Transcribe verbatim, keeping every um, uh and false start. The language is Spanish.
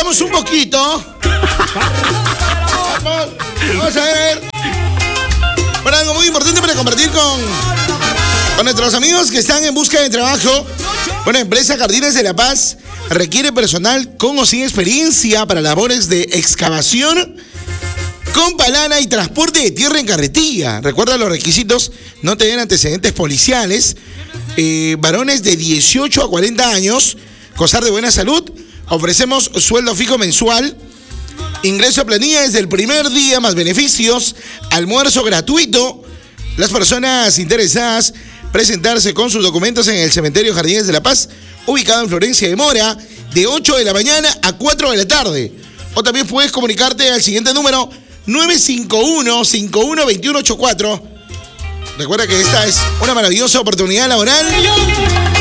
veamos un poquito. Vamos, vamos a ver. Bueno, algo muy importante para compartir con, con nuestros amigos que están en busca de trabajo. Bueno, empresa Jardines de la Paz requiere personal con o sin experiencia para labores de excavación, con palana y transporte de tierra en carretilla. Recuerda los requisitos: no tener antecedentes policiales, eh, varones de dieciocho a cuarenta años, gozar de buena salud. Ofrecemos sueldo fijo mensual, ingreso a planilla desde el primer día más beneficios, almuerzo gratuito. Las personas interesadas presentarse con sus documentos en el Cementerio Jardines de la Paz, ubicado en Florencia de Mora, de ocho de la mañana a cuatro de la tarde. O también puedes comunicarte al siguiente número: nueve cinco uno, cinco uno dos uno ocho cuatro. Recuerda que esta es una maravillosa oportunidad laboral